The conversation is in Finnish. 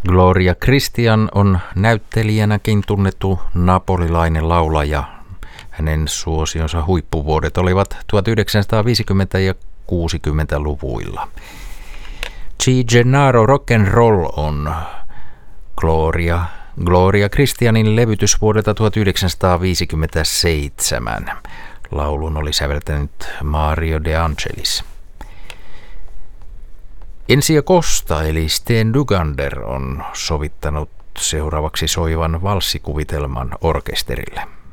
Gloria Christian on näyttelijänäkin tunnettu napolilainen laulaja. Hänen suosionsa huippuvuodet olivat 1950- ja 60-luvuilla. Chi Gennaro Rock and Roll on Gloria Christianin levytys vuodelta 1957. Laulun oli säveltänyt Mario De Angelis. Enzio Costa eli Sten Dugander on sovittanut seuraavaksi soivan valssikuvitelman orkesterille.